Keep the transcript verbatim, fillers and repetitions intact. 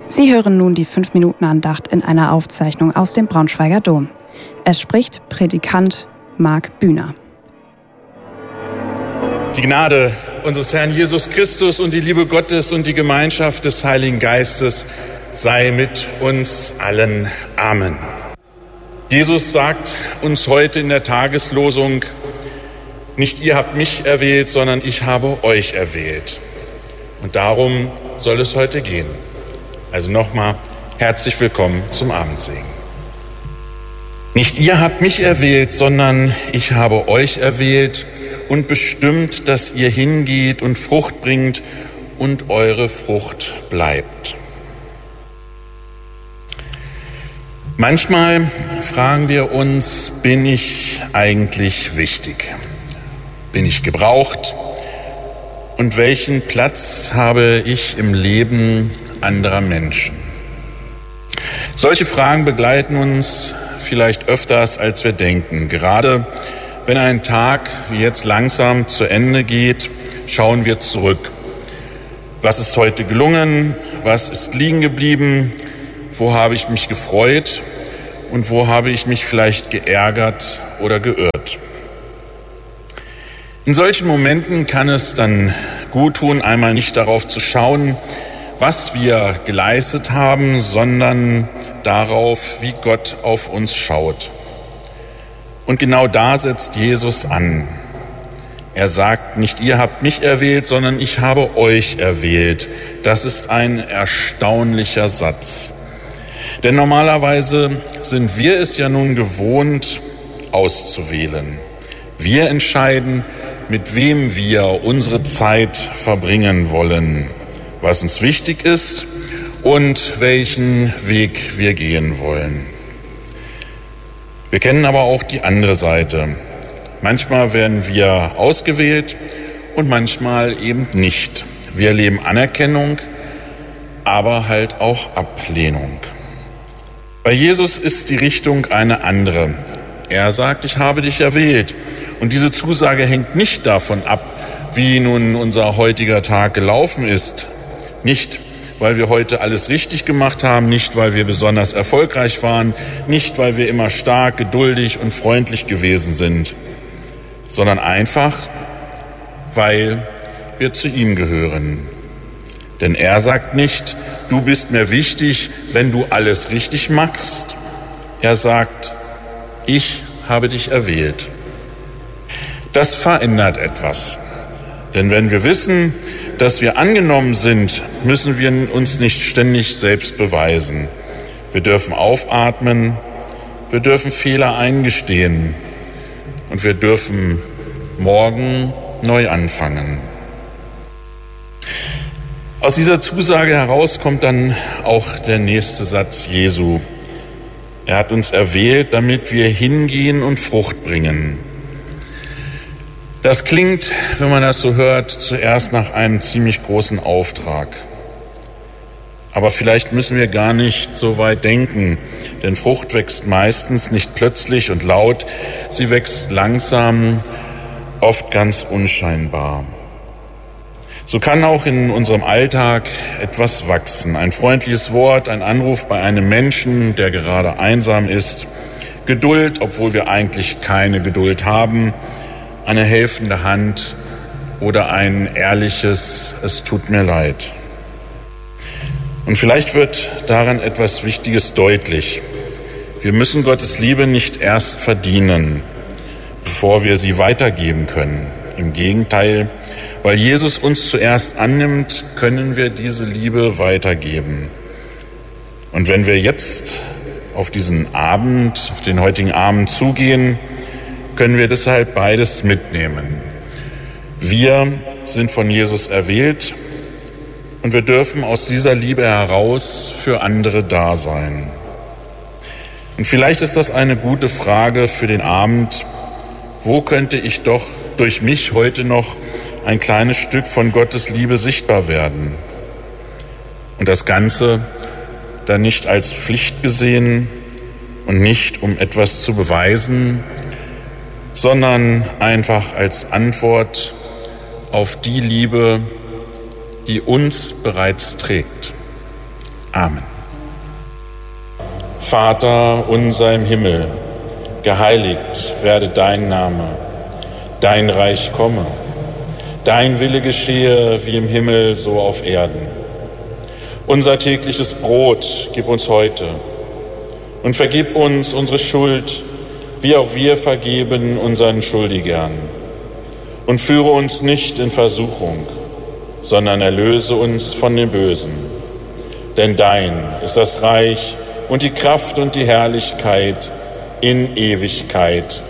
Sie hören nun die fünf Minuten Andacht in einer Aufzeichnung aus dem Braunschweiger Dom. Es spricht Predikant Marc Bühner. Die Gnade unseres Herrn Jesus Christus und die Liebe Gottes und die Gemeinschaft des Heiligen Geistes sei mit uns allen. Amen. Jesus sagt uns heute in der Tageslosung: Nicht ihr habt mich erwählt, sondern ich habe euch erwählt. Und darum soll es heute gehen. Also nochmal herzlich willkommen zum Abendsegen. Nicht ihr habt mich erwählt, sondern ich habe euch erwählt und bestimmt, dass ihr hingeht und Frucht bringt und eure Frucht bleibt. Manchmal fragen wir uns, bin ich eigentlich wichtig? Bin ich gebraucht? Und welchen Platz habe ich im Leben anderer Menschen? Solche Fragen begleiten uns vielleicht öfters, als wir denken. Gerade wenn ein Tag wie jetzt langsam zu Ende geht, schauen wir zurück. Was ist heute gelungen? Was ist liegen geblieben? Wo habe ich mich gefreut? Und wo habe ich mich vielleicht geärgert oder geirrt? In solchen Momenten kann es dann gut tun, einmal nicht darauf zu schauen, was wir geleistet haben, sondern darauf, wie Gott auf uns schaut. Und genau da setzt Jesus an. Er sagt, nicht ihr habt mich erwählt, sondern ich habe euch erwählt. Das ist ein erstaunlicher Satz. Denn normalerweise sind wir es ja nun gewohnt, auszuwählen. Wir entscheiden, mit wem wir unsere Zeit verbringen wollen, was uns wichtig ist und welchen Weg wir gehen wollen. Wir kennen aber auch die andere Seite. Manchmal werden wir ausgewählt und manchmal eben nicht. Wir erleben Anerkennung, aber halt auch Ablehnung. Bei Jesus ist die Richtung eine andere. Er sagt, ich habe dich erwählt. Und diese Zusage hängt nicht davon ab, wie nun unser heutiger Tag gelaufen ist. Nicht, weil wir heute alles richtig gemacht haben, nicht, weil wir besonders erfolgreich waren, nicht, weil wir immer stark, geduldig und freundlich gewesen sind, sondern einfach, weil wir zu ihm gehören. Denn er sagt nicht, du bist mir wichtig, wenn du alles richtig machst. Er sagt, ich habe dich erwählt. Das verändert etwas. Denn wenn wir wissen, dass wir angenommen sind, müssen wir uns nicht ständig selbst beweisen. Wir dürfen aufatmen, wir dürfen Fehler eingestehen und wir dürfen morgen neu anfangen. Aus dieser Zusage heraus kommt dann auch der nächste Satz Jesu. Er hat uns erwählt, damit wir hingehen und Frucht bringen. Das klingt, wenn man das so hört, zuerst nach einem ziemlich großen Auftrag. Aber vielleicht müssen wir gar nicht so weit denken, denn Frucht wächst meistens nicht plötzlich und laut, sie wächst langsam, oft ganz unscheinbar. So kann auch in unserem Alltag etwas wachsen. Ein freundliches Wort, ein Anruf bei einem Menschen, der gerade einsam ist, Geduld, obwohl wir eigentlich keine Geduld haben, eine helfende Hand oder ein ehrliches "Es tut mir leid". Und vielleicht wird daran etwas Wichtiges deutlich. Wir müssen Gottes Liebe nicht erst verdienen, bevor wir sie weitergeben können. Im Gegenteil, weil Jesus uns zuerst annimmt, können wir diese Liebe weitergeben. Und wenn wir jetzt auf diesen Abend, auf den heutigen Abend zugehen, können wir deshalb beides mitnehmen. Wir sind von Jesus erwählt und wir dürfen aus dieser Liebe heraus für andere da sein. Und vielleicht ist das eine gute Frage für den Abend. Wo könnte ich doch durch mich heute noch ein kleines Stück von Gottes Liebe sichtbar werden? Und das Ganze dann nicht als Pflicht gesehen und nicht um etwas zu beweisen, sondern einfach als Antwort auf die Liebe, die uns bereits trägt. Amen. Vater unser im Himmel, geheiligt werde dein Name, dein Reich komme, dein Wille geschehe wie im Himmel so auf Erden. Unser tägliches Brot gib uns heute und vergib uns unsere Schuld, wie auch wir vergeben unseren Schuldigern. Und führe uns nicht in Versuchung, sondern erlöse uns von dem Bösen. Denn dein ist das Reich und die Kraft und die Herrlichkeit in Ewigkeit.